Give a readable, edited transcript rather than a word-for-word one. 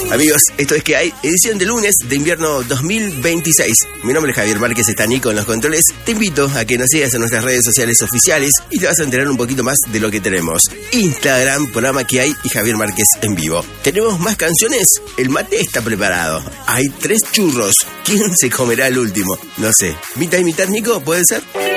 Amigos, esto es Que Hay, edición de lunes de invierno 2026. Mi nombre es Javier Márquez, está Nico en los controles. Te invito a que nos sigas en nuestras redes sociales oficiales y te vas a enterar un poquito más de lo que tenemos. Instagram, programa Que Hay y Javier Márquez en vivo. ¿Tenemos más canciones? El mate está preparado. Hay 3 churros. ¿Quién se comerá el último? No sé. ¿Mitad y mitad, Nico? ¿Puede ser?